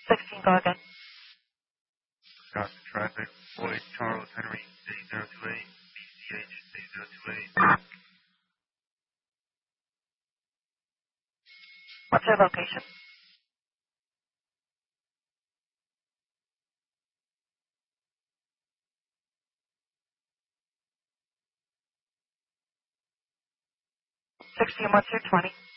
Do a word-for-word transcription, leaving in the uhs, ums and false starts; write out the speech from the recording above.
sixteen, go again. Stop the traffic. Floyd Charles Henry, eight zero two eight, B C H eight zero two eight. What's your location? sixteen, what's your twenty?